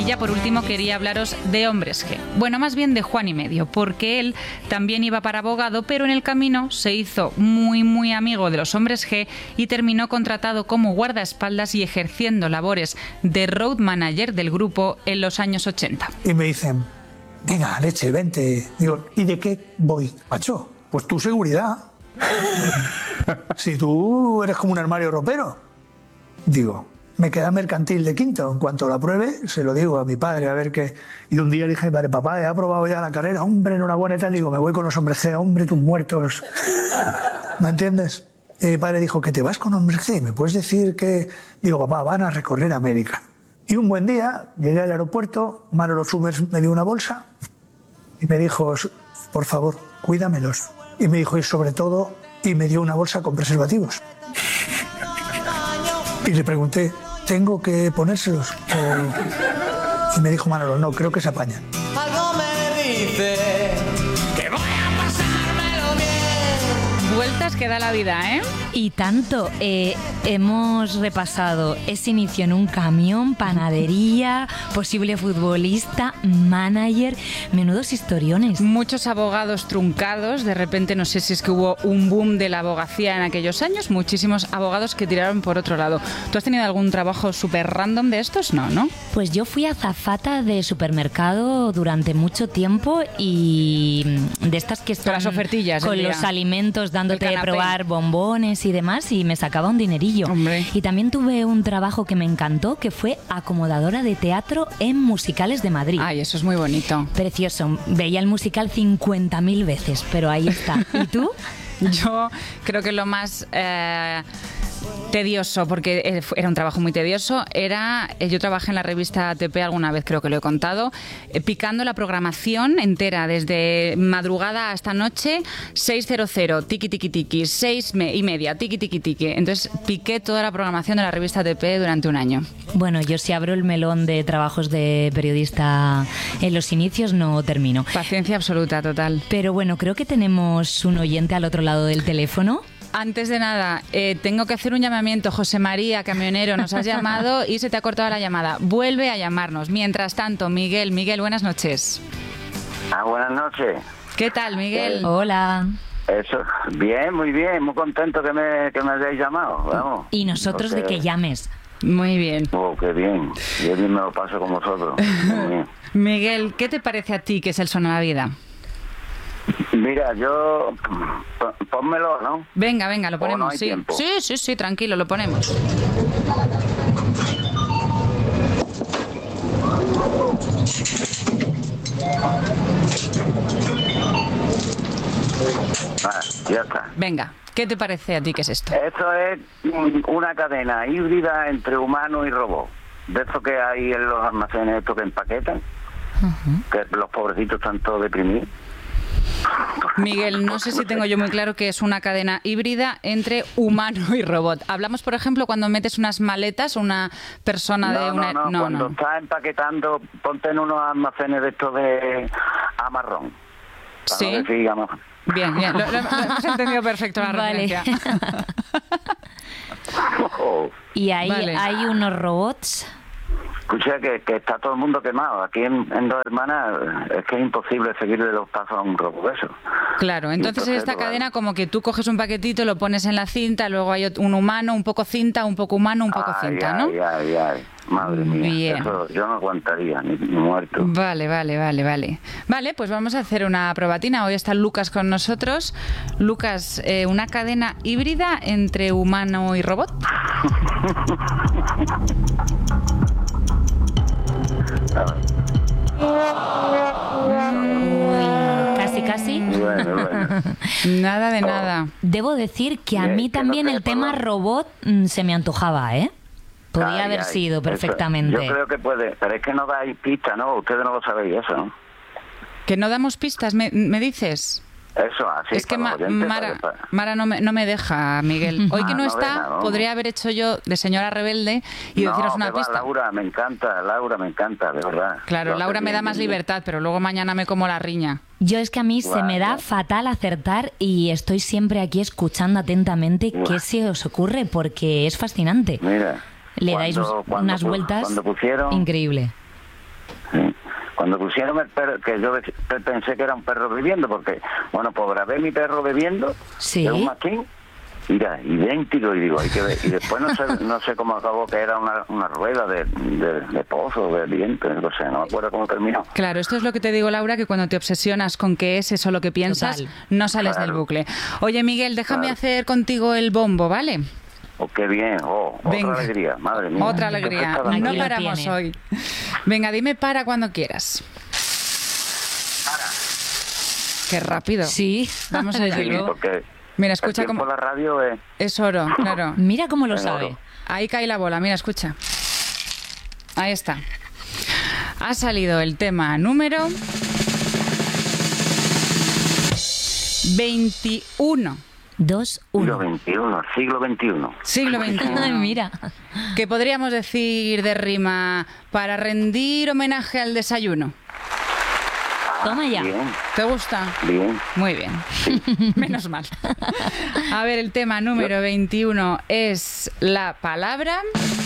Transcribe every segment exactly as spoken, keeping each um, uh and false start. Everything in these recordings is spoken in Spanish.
ya por último quería hablaros de Hombres G. Bueno, más bien de Juan y medio, porque él también iba para abogado, pero en el camino se hizo muy muy amigo de los Hombres G y terminó contratado como guardaespaldas y ejerciendo labores de road manager del grupo en los años ochenta. Y me dicen, venga, leche, vente. Digo, ¿y de qué voy, macho? Pues tu seguridad. Si tú eres como un armario ropero. Digo, me queda mercantil de quinto. En cuanto la pruebe, se lo digo a mi padre, a ver qué. Y un día le dije, padre, papá, he aprobado ya la carrera. Hombre, enhorabuena y tal. Digo, me voy con los Hombres G. Hombre, tus muertos. ¿Me entiendes? Y mi padre dijo, que te vas con Hombres G. ¿Me puedes decir que...? Digo, papá, van a recorrer América. Y un buen día, llegué al aeropuerto, Manolo Summers me dio una bolsa y me dijo, por favor, cuídamelos. Y me dijo, y sobre todo, y me dio una bolsa con preservativos. Y le pregunté, ¿tengo que ponérselos? O... Y me dijo Manolo, no, creo que se apañan. Algo me dice que voy a pasármelo bien. Vueltas que da la vida, ¿eh? Y tanto, eh, hemos repasado ese inicio en un camión, panadería, posible futbolista, manager, menudos historiones. Muchos abogados truncados, de repente no sé si es que hubo un boom de la abogacía en aquellos años, muchísimos abogados que tiraron por otro lado. ¿Tú has tenido algún trabajo súper random de estos? No, ¿no? Pues yo fui azafata de supermercado durante mucho tiempo y de estas que están con las ofertillas con los alimentos dándote de probar bombones y demás, y me sacaba un dinerillo. Hombre. Y también tuve un trabajo que me encantó, que fue acomodadora de teatro en musicales de Madrid. Ay, eso es muy bonito. Precioso. Veía el musical cincuenta mil veces, pero ahí está. ¿Y tú? Yo creo que lo más eh, tedioso, porque era un trabajo muy tedioso, era, yo trabajé en la revista A T P alguna vez, creo que lo he contado, eh, picando la programación entera, desde madrugada hasta noche, seis cero cero, tiki tiki tiki, seis y media, tiki tiki tiki. Entonces piqué toda la programación de la revista A T P durante un año. Bueno, yo si abro el melón de trabajos de periodista en los inicios no termino. Paciencia absoluta, total. Pero bueno, creo que tenemos un oyente al otro lado del teléfono. Antes de nada, eh, tengo que hacer un llamamiento. José María, camionero, nos has llamado y se te ha cortado la llamada. Vuelve a llamarnos. Mientras tanto, Miguel, Miguel, buenas noches. Ah, buenas noches. ¿Qué tal, Miguel? Eh, Hola. Eso, bien, muy bien, muy contento que me, que me hayáis llamado, vamos. Y nosotros Porque... de que llames. Muy bien. Oh, qué bien, yo bien me lo paso con vosotros. Miguel, ¿qué te parece a ti que es el Son a la Vida? Mira, yo... Pónmelo, ¿no? Venga, venga, lo ponemos, no hay sí. tiempo. Sí, sí, sí, tranquilo, lo ponemos. Ah, ya está. Venga, ¿qué te parece a ti que es esto? Esto es una cadena híbrida entre humano y robot. De esto que hay en los almacenes, estos que empaquetan, uh-huh. Que los pobrecitos están todos deprimidos. Miguel, no sé si tengo yo muy claro que es una cadena híbrida entre humano y robot. Hablamos, por ejemplo, cuando metes unas maletas, una persona no, de una... No, no, no, cuando no. estás empaquetando, ponte en unos almacenes de estos de amarrón. Sí. No decir amarrón. Bien, bien, lo, lo, lo hemos entendido perfecto la vale. referencia. Oh. Y ahí Vale. hay unos robots... Escucha que, que está todo el mundo quemado. Aquí en, en Dos Hermanas es que es imposible seguirle los pasos a un robot eso. Claro, entonces, entonces en esta cadena vale. Como que tú coges un paquetito, lo pones en la cinta, luego hay un humano, un poco cinta, un poco humano, un poco ay, cinta, ay, ¿no? Ay, ay, ay. Madre mía, Bien. Eso yo no aguantaría, ni, ni muerto. Vale, vale, vale, vale. Vale, pues vamos a hacer una probatina. Hoy está Lucas con nosotros. Lucas, eh, una cadena híbrida entre humano y robot. Uy, casi, casi. Bueno, bueno. Nada de oh. nada. Debo decir que a Bien, mí también no el tema por... robot mmm, se me antojaba, ¿eh? Podría ay, haber ay, sido perfectamente. Eso, yo creo que puede, pero es que no dais pistas, ¿no? Ustedes no lo sabéis eso, ¿no? ¿Que no damos pistas, me, me dices? Eso, así. Es que Ma, oyentes, Mara, para, para... Mara no, me, no me deja, Miguel. Hoy que no ah, está, no, no. podría haber hecho yo de señora rebelde y no, deciros una va, pista. Laura, me encanta, Laura, me encanta, de verdad. Claro, yo Laura me da más libertad, pero luego mañana me como la riña. Yo es que a mí Guau, se me da fatal acertar y estoy siempre aquí escuchando atentamente Guau. qué se os ocurre porque es fascinante. Mira. Le cuando, dais cuando, unas vueltas cuando pusieron, increíble. Sí. Cuando pusieron el perro, que yo pensé que era un perro bebiendo, porque, bueno, pues grabé mi perro bebiendo, Sí. de un mastín, mira, idéntico, y digo, hay que ver. Y después no sé no sé cómo acabó, que era una, una rueda de, de, de pozo, de viento, no sé, no me acuerdo cómo terminó. Claro, esto es lo que te digo, Laura, que cuando te obsesionas con que es eso lo que piensas, Total. no sales Claro. del bucle. Oye, Miguel, déjame Claro. hacer contigo el bombo, ¿vale? Oh, qué bien, oh, Venga. otra alegría, madre mía. Otra Qué alegría. fiesta tan No Aquí lo buena. paramos tiene. hoy. Venga, dime para cuando quieras. Qué rápido. Sí. Vamos a Sí, ello. porque Mira, el escucha tiempo cómo... en la radio es... Es oro, claro. Mira cómo lo Es sabe. oro. Ahí cae la bola, mira, escucha. Ahí está. Ha salido el tema número veintiuno. Dos, Siglo uno. veintiuno, siglo veintiuno. Siglo Ay, veintiuno. mira. ¿Qué podríamos decir de rima para rendir homenaje al desayuno? Toma ya. Bien, ¿Te gusta? bien. Muy bien. Menos mal. A ver, el tema número veintiuno es la palabra...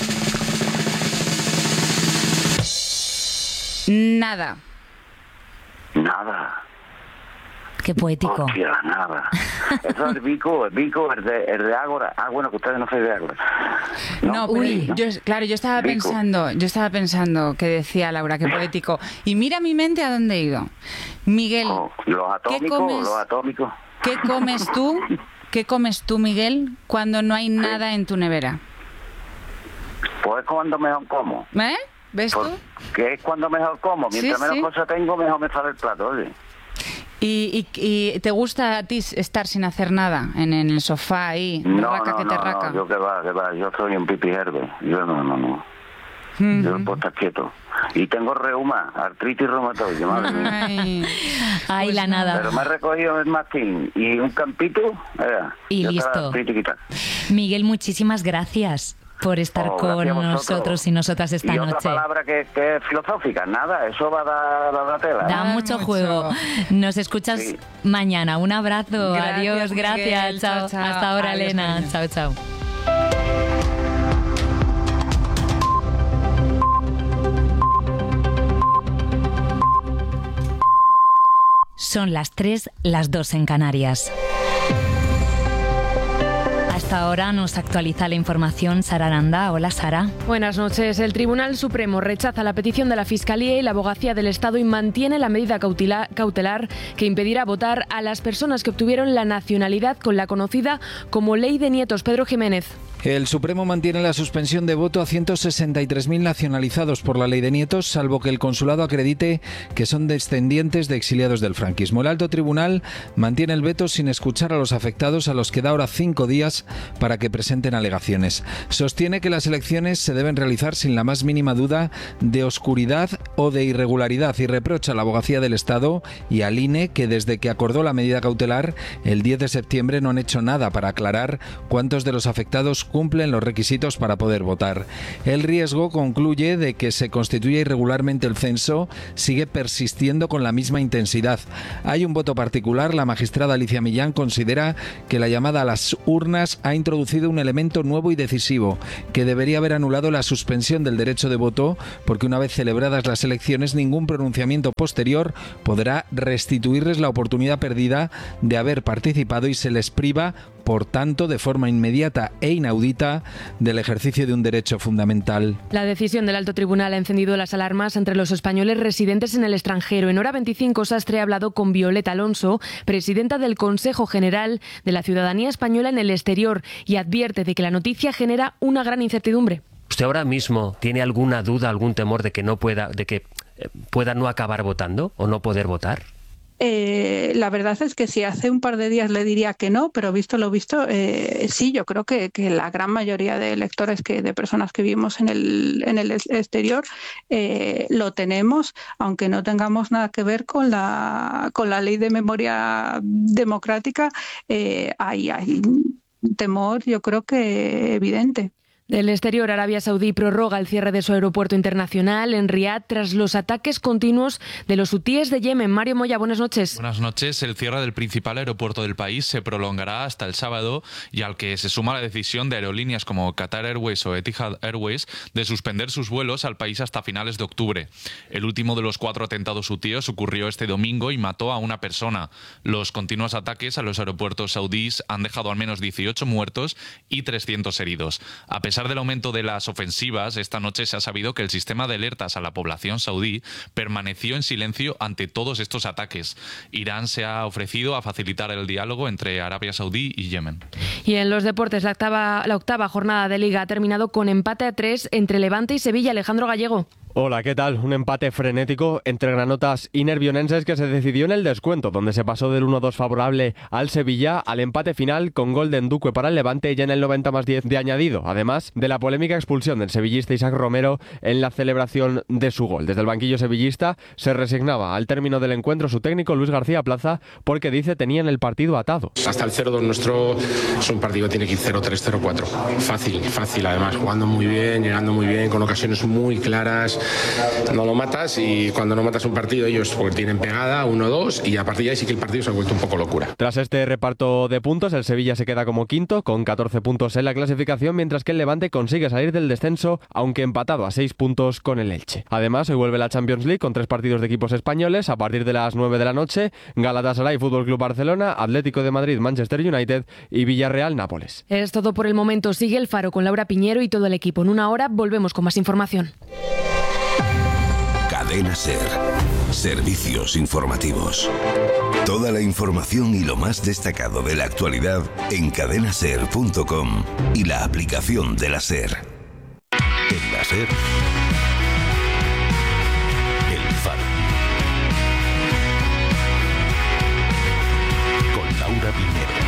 Nada. Nada. Qué poético. Hostia, nada. Eso es Vico, el Vico, el de, el de Ágora. Ah, bueno, que ustedes no sois de Ágora. No, pero Uy. yo, claro, yo estaba Rico. pensando, yo estaba pensando que decía Laura, que poético. Y mira mi mente a dónde he ido. Miguel, Oh, los atómicos, comes? los atómicos. ¿qué comes tú? ¿Qué comes tú, Miguel, cuando no hay nada en tu nevera? Pues es cuando mejor como. ¿Eh? ¿Ves tú? Que es cuando mejor como. Sí, Mientras menos sí. cosas tengo, mejor me sale el plato, oye. ¿Y, y, y te gusta a ti estar sin hacer nada en, en el sofá ahí? de No, raca no, que no, te raca. no, yo que va, que va. Yo soy un pipi herde. Yo no, no, no. Mm. Yo no puedo estar quieto. Y tengo reuma, artritis reumatoide, madre mía. Ay. Ay, la Pero nada. me he recogido el mastín y un campito, era, Y yo listo. estaba artritis quitada. Miguel, muchísimas gracias por estar Oh, con gracias a vosotros. nosotros y nosotras esta y otra noche. palabra que, que es filosófica, nada, eso va a dar, va a dar tela. Da Ah, mucho mucho. juego. Nos escuchas Sí. mañana. Un abrazo. Gracias, Adiós. Miguel. Gracias. Chao, Chao. chao. Hasta ahora, Adiós, Elena. cariño. Chao, chao. Son las tres, las dos en Canarias. Hasta ahora nos actualiza la información Sara Aranda. Hola, Sara. Buenas noches. El Tribunal Supremo rechaza la petición de la Fiscalía y la Abogacía del Estado y mantiene la medida cautela- cautelar que impedirá votar a las personas que obtuvieron la nacionalidad con la conocida como Ley de Nietos. Pedro Jiménez. El Supremo mantiene la suspensión de voto a ciento sesenta y tres mil nacionalizados por la Ley de Nietos, salvo que el consulado acredite que son descendientes de exiliados del franquismo. El alto tribunal mantiene el veto sin escuchar a los afectados, a los que da ahora cinco días para que presenten alegaciones. Sostiene que las elecciones se deben realizar sin la más mínima duda de oscuridad o de irregularidad y reprocha a la Abogacía del Estado y al I N E que desde que acordó la medida cautelar el diez de septiembre no han hecho nada para aclarar cuántos de los afectados cumplen los requisitos para poder votar. El riesgo, concluye, de que se constituya irregularmente el censo sigue persistiendo con la misma intensidad. Hay un voto particular. La magistrada Alicia Millán considera que la llamada a las urnas ha introducido un elemento nuevo y decisivo, que debería haber anulado la suspensión del derecho de voto, porque una vez celebradas las elecciones, ningún pronunciamiento posterior podrá restituirles la oportunidad perdida de haber participado y se les priva, por tanto, de forma inmediata e inaudita, del ejercicio de un derecho fundamental. La decisión del alto tribunal ha encendido las alarmas entre los españoles residentes en el extranjero. En Hora veinticinco, Sastre ha hablado con Violeta Alonso, presidenta del Consejo General de la Ciudadanía Española en el Exterior, y advierte de que la noticia genera una gran incertidumbre. ¿Usted ahora mismo tiene alguna duda, algún temor de que no pueda, de que eh, pueda no acabar votando o no poder votar? Eh, la verdad es que si hace un par de días le diría que no, pero visto lo visto, eh, sí, yo creo que, que la gran mayoría de electores, que de personas que vivimos en el, en el exterior, eh, lo tenemos, aunque no tengamos nada que ver con la, con la ley de memoria democrática, eh, hay, hay un temor, yo creo que evidente. Del exterior, Arabia Saudí prorroga el cierre de su aeropuerto internacional en Riad tras los ataques continuos de los hutíes de Yemen. Mario Moya, buenas noches. Buenas noches. El cierre del principal aeropuerto del país se prolongará hasta el sábado y al que se suma la decisión de aerolíneas como Qatar Airways o Etihad Airways de suspender sus vuelos al país hasta finales de octubre. El último de los cuatro atentados hutíes ocurrió este domingo y mató a una persona. Los continuos ataques a los aeropuertos saudíes han dejado al menos dieciocho muertos y trescientos heridos. A pesar A pesar del aumento de las ofensivas, esta noche se ha sabido que el sistema de alertas a la población saudí permaneció en silencio ante todos estos ataques. Irán se ha ofrecido a facilitar el diálogo entre Arabia Saudí y Yemen. Y en los deportes, la octava, la octava jornada de Liga ha terminado con empate a tres entre Levante y Sevilla. Alejandro Gallego. Hola, ¿qué tal? Un empate frenético entre granotas y nervionenses que se decidió en el descuento, donde se pasó del uno dos favorable al Sevilla al empate final con gol de Nduque para el Levante ya en el noventa más diez de añadido, además de la polémica expulsión del sevillista Isaac Romero en la celebración de su gol. Desde el banquillo sevillista se resignaba al término del encuentro su técnico Luis García Plaza porque dice tenían el partido atado. Hasta el cero dos nuestro es un partido que tiene que ir cero tres, cero cuatro. Fácil, fácil además, jugando muy bien, llegando muy bien, con ocasiones muy claras. No lo matas y cuando no matas un partido ellos pues tienen pegada uno dos y a partir de ahí sí que el partido se ha vuelto un poco locura. Tras este reparto de puntos, el Sevilla se queda como quinto con catorce puntos en la clasificación, mientras que el Levante consigue salir del descenso, aunque empatado a seis puntos con el Elche. Además, hoy vuelve la Champions League con tres partidos de equipos españoles a partir de las nueve de la noche: Galatasaray Fútbol Club Barcelona, Atlético de Madrid Manchester United y Villarreal Nápoles. Es todo por el momento. Sigue El Faro con Laura Piñero y todo el equipo. En una hora volvemos con más información. Cadena SER. Servicios informativos. Toda la información y lo más destacado de la actualidad en cadena ser punto com y la aplicación de la SER. En la SER, El Faro. Con Laura Piñero.